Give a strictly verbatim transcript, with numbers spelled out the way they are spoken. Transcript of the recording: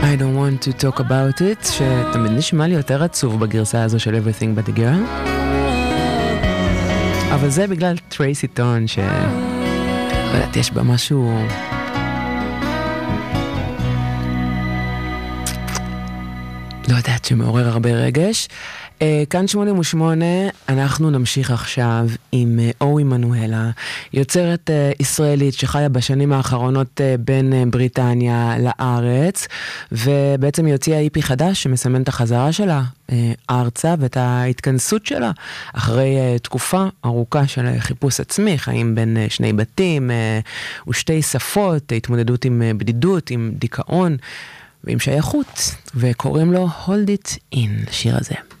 I don't want to talk about it, שתמיד נשמע לי יותר עצוב בגרסה הזו של Everything But The Girl. אבל זה בגלל טרייסי טון, ש... לא יודעת, יש בה משהו... לא יודעת, שמעורר הרבה רגש. כאן שמונים ושמונה, אנחנו נמשיך עכשיו עם אורי מנואלה, יוצרת ישראלית שחיה בשנים האחרונות בין בריטניה לארץ, ובעצם היא הוציאה איפי חדש שמסמן את החזרה שלה ארצה ואת ההתכנסות שלה אחרי תקופה ארוכה של חיפוש עצמי, חיים בין שני בתים ושתי שפות, התמודדות עם בדידות, עם דיכאון ועם שייכות, וקוראים לו Hold It In, השיר הזה.